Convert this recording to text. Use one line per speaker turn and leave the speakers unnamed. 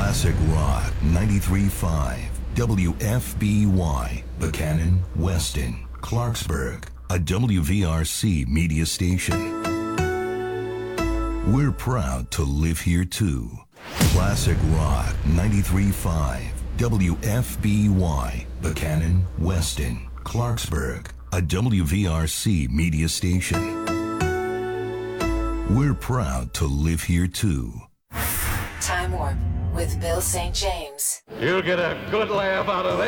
Classic Rock 93.5 WFBY, Buchanan, Weston, Clarksburg, a WVRC media station. We're proud to live here too. Classic Rock 93.5 WFBY, Buchanan, Weston, Clarksburg, a WVRC media station. We're proud to live here too.
Time Warp with Bill St. James.
You'll get a good laugh out of this.